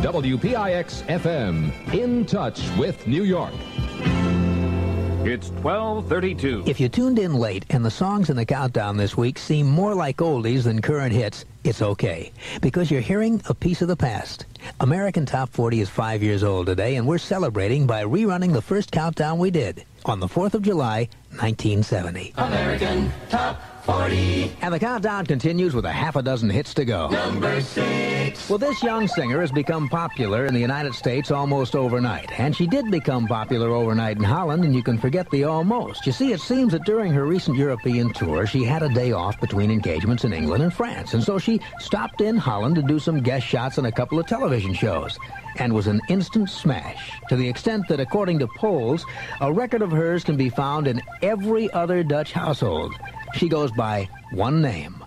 WPIX-FM, in touch with New York. It's 12:32. If you tuned in late and the songs in the countdown this week seem more like oldies than current hits, it's okay, because you're hearing a piece of the past. American Top 40 is 5 years old today, and we're celebrating by rerunning the first countdown we did on the 4th of July, 1970. American Top 40. And the countdown continues with a half a dozen hits to go. Number 6. Well, this young singer has become popular in the United States almost overnight. And she did become popular overnight in Holland, and you can forget the almost. You see, it seems that during her recent European tour, she had a day off between engagements in England and France. And so she stopped in Holland to do some guest shots on a couple of television shows. And was an instant smash, to the extent that, according to polls, a record of hers can be found in every other Dutch household. She goes by one name,